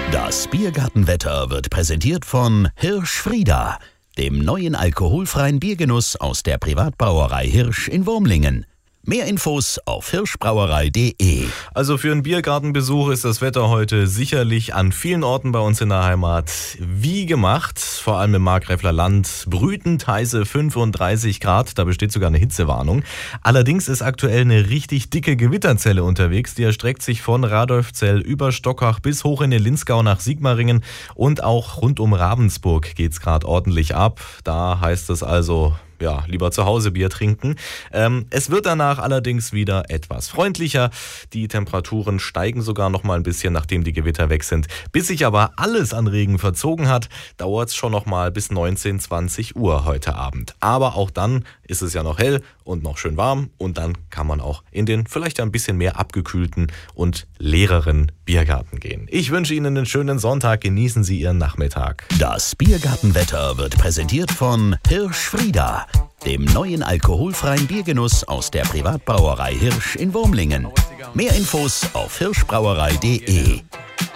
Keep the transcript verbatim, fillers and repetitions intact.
Das Biergartenwetter wird präsentiert von Hirsch Frieda, dem neuen alkoholfreien Biergenuss aus der Privatbrauerei Hirsch in Wurmlingen. Mehr Infos auf hirschbrauerei punkt de. Also für einen Biergartenbesuch ist das Wetter heute sicherlich an vielen Orten bei uns in der Heimat wie gemacht. Vor allem im Markgräfler Land brütend heiße fünfunddreißig Grad, da besteht sogar eine Hitzewarnung. Allerdings ist aktuell eine richtig dicke Gewitterzelle unterwegs, die erstreckt sich von Radolfzell über Stockach bis hoch in den Linzgau nach Sigmaringen und auch rund um Ravensburg geht es gerade ordentlich ab. Da heißt es also, ja, lieber zu Hause Bier trinken. Ähm, es wird danach allerdings wieder etwas freundlicher. Die Temperaturen steigen sogar noch mal ein bisschen, nachdem die Gewitter weg sind. Bis sich aber alles an Regen verzogen hat, dauert es schon noch mal bis neunzehn, zwanzig Uhr heute Abend. Aber auch dann ist es ja noch hell und noch schön warm und dann kann man auch in den vielleicht ein bisschen mehr abgekühlten und leereren Biergarten gehen. Ich wünsche Ihnen einen schönen Sonntag. Genießen Sie Ihren Nachmittag. Das Biergartenwetter wird präsentiert von Hirsch Frieda, dem neuen alkoholfreien Biergenuss aus der Privatbrauerei Hirsch in Wurmlingen. Mehr Infos auf hirschbrauerei punkt de.